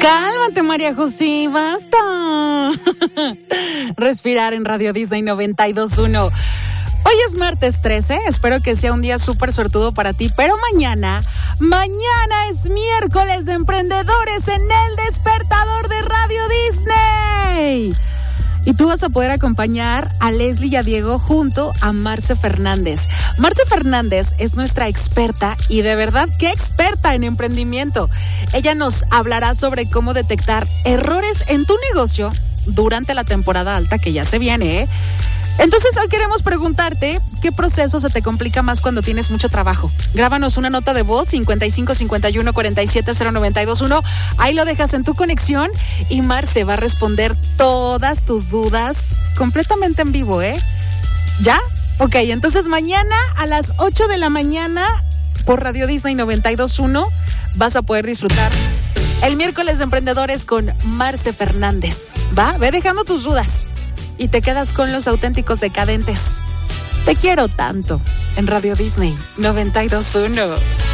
Cálmate, María José, basta. Respirar en Radio Disney 92.1. Hoy es martes 13, espero que sea un día súper suertudo para ti, pero mañana es miércoles de emprendedores en el despertador de Radio Disney. Y tú vas a poder acompañar a Leslie y a Diego junto a Marce Fernández. Marce Fernández es nuestra experta y de verdad, ¡qué experta en emprendimiento! Ella nos hablará sobre cómo detectar errores en tu negocio durante la temporada alta que ya se viene, ¿eh? Entonces hoy queremos preguntarte qué proceso se te complica más cuando tienes mucho trabajo. Grábanos una nota de voz 55 51 47 0921. Ahí lo dejas en tu conexión y Marce va a responder todas tus dudas completamente en vivo, ¿eh? ¿Ya? Ok, entonces mañana a las 8 de la mañana por Radio Disney 92.1 vas a poder disfrutar el miércoles de emprendedores con Marce Fernández. ¿Va? Ve dejando tus dudas. Y te quedas con los auténticos decadentes. Te quiero tanto en Radio Disney 92.1.